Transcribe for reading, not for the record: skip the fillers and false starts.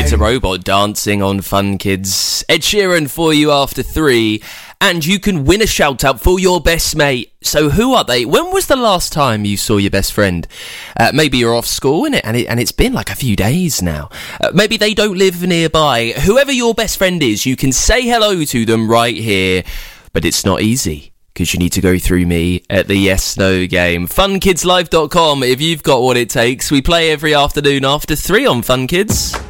It's a robot dancing on Fun Kids. Ed Sheeran for you after 3. And you can win a shout out for your best mate. So who are they? When was the last time you saw your best friend? Maybe you're off school and it's been like a few days now. Maybe they don't live nearby. Whoever your best friend is, you can say hello to them right here. But it's not easy, because you need to go through me at the yes-no game. FunKidsLive.com if you've got what it takes. We play every afternoon after 3 on Fun Kids.